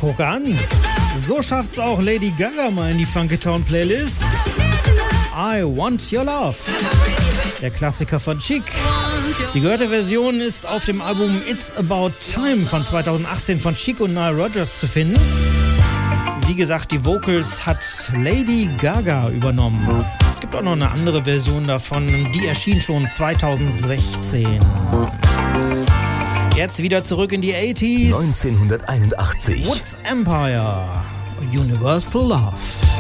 Guck an. So schafft's auch Lady Gaga mal in die Funky-Town Playlist. I Want Your Love. Der Klassiker von Chic. Die gehörte Version ist auf dem Album It's About Time von 2018 von Chic und Nile Rodgers zu finden. Wie gesagt, die Vocals hat Lady Gaga übernommen. Es gibt auch noch eine andere Version davon, die erschien schon 2016. Jetzt wieder zurück in die 80s. 1981. Woods Empire, Universal Love.